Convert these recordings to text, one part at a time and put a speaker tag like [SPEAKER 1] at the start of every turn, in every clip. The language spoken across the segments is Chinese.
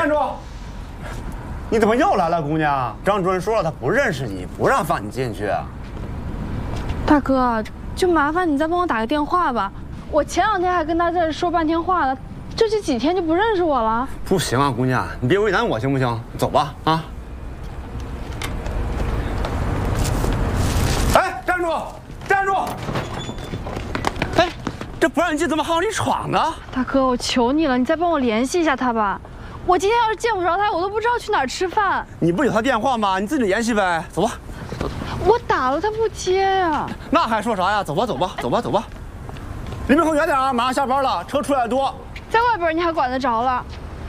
[SPEAKER 1] 站住！你怎么又来了，姑娘？张主任说了，他不认识你，不让放你进去。
[SPEAKER 2] 大哥，就麻烦你再帮我打个电话吧。我前2天还跟他在这说半天话了，这几天就不认识我了。
[SPEAKER 1] 不行啊，姑娘，你别为难我行不行？走吧，啊！哎，站住！站住！哎，这不让你进，怎么还往里闯呢？
[SPEAKER 2] 大哥，我求你了，你再帮我联系一下他吧。我今天要是见不着他，我都不知道去哪儿吃饭。
[SPEAKER 1] 你不有他电话吗？你自己联系呗。走吧。
[SPEAKER 2] 我打了他不接呀。
[SPEAKER 1] 那还说啥呀？走吧，走吧，走吧，走吧。离门口远点啊！马上下班了，车出来多。
[SPEAKER 2] 在外边你还管得着了？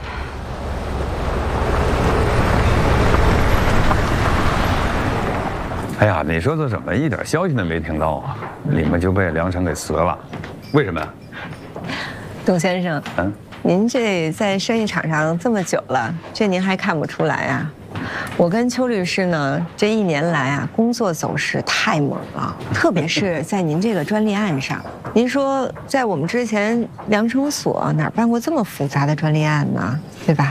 [SPEAKER 3] 哎呀，你说这怎么一点消息都没听到啊？你们就被梁成给辞了，为什么呀？
[SPEAKER 4] 董先生，您这在生意场上这么久了，这您还看不出来啊？我跟邱律师呢，这1年来啊，工作走势太猛了，特别是在您这个专利案上。您说，在我们之前量程所哪办过这么复杂的专利案呢？对吧？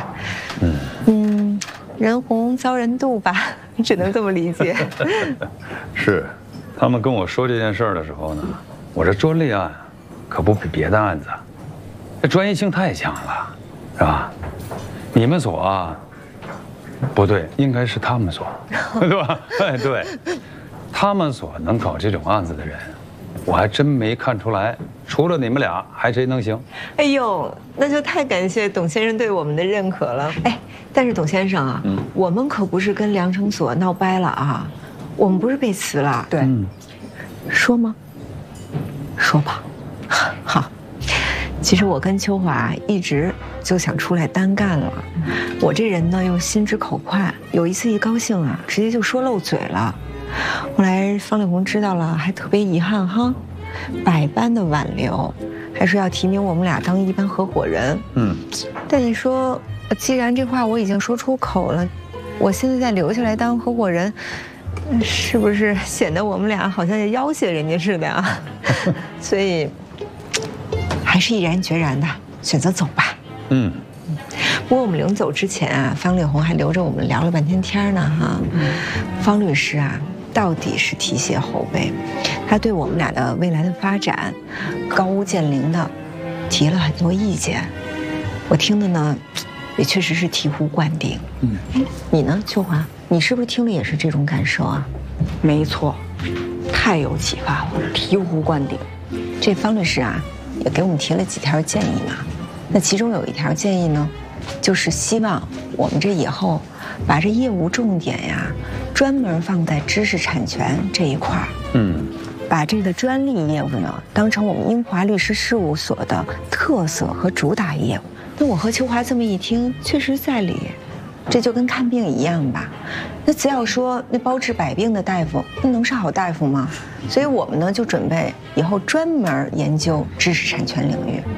[SPEAKER 4] 人红遭人妒吧，只能这么理解。
[SPEAKER 3] 是，他们跟我说这件事儿的时候呢，我这专利案可不比别的案子，这专业性太强了，是吧？你们所啊。不对，应该是他们所，对吧？哎，对，他们所能搞这种案子的人，我还真没看出来。除了你们俩，还谁能行？
[SPEAKER 4] 哎呦，那就太感谢董先生对我们的认可了。哎，但是董先生啊，我们可不是跟量程所闹掰了啊，我们不是被辞了。对，说吗？说吧。好。其实我跟秋华一直就想出来单干了，我这人呢又心直口快，有一次一高兴啊，直接就说漏嘴了。后来方丽红知道了，还特别遗憾哈，百般的挽留，还说要提名我们俩当一般合伙人。但你说，既然这话我已经说出口了，我现在再留下来当合伙人，是不是显得我们俩好像也要挟人家似的啊？所以。还是毅然决然的选择走吧。不过我们临走之前啊，方丽红还留着我们聊了半天天呢哈。方律师啊，到底是提携后辈，他对我们俩的未来的发展，高屋建瓴的提了很多意见。我听的呢，也确实是醍醐灌顶。你呢，秋华？你是不是听了也是这种感受啊？
[SPEAKER 5] 没错，太有启发了，醍醐灌顶。
[SPEAKER 4] 这方律师啊。也给我们提了几条建议嘛，那其中有一条建议呢，就是希望我们这以后把这业务重点呀，专门放在知识产权这一块儿，把这个专利业务呢当成我们英华律师事务所的特色和主打业务。那我和秋华这么一听，确实在理。这就跟看病一样吧，那只要说那包治百病的大夫，那能是好大夫吗？所以我们呢就准备以后专门研究知识产权领域。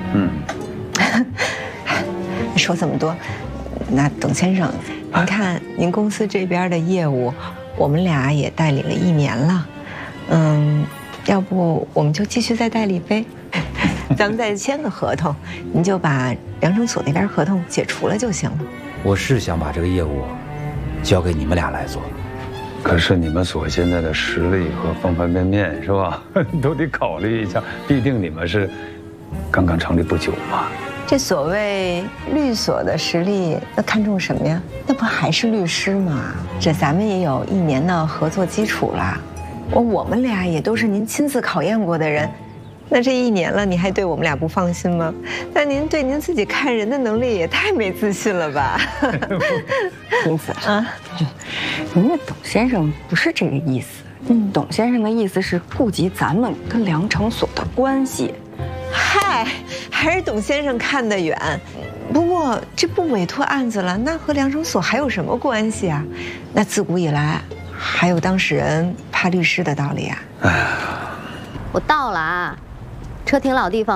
[SPEAKER 4] 说这么多，那董先生，您看您公司这边的业务，我们俩也代理了1年了，要不我们就继续再代理呗？咱们再签个合同，您就把量程所那边合同解除了就行了。
[SPEAKER 6] 我是想把这个业务交给你们俩来做，
[SPEAKER 3] 可是你们所现在的实力和方方面面是吧，都得考虑一下。毕竟你们是刚刚成立不久嘛。
[SPEAKER 4] 这所谓律所的实力，那看重什么呀？那不还是律师吗？这咱们也有1年的合作基础了，我们俩也都是您亲自考验过的人。那这1年了，你还对我们俩不放心吗？那您对您自己看人的能力也太没自信了吧？
[SPEAKER 5] 因此啊，人家董先生不是这个意思。董先生的意思是顾及咱们跟量程所的关系。
[SPEAKER 4] 嗨，还是董先生看得远。不过这不委托案子了，那和量程所还有什么关系啊？那自古以来，还有当事人怕律师的道理啊。
[SPEAKER 7] 我到了啊。车停老地方。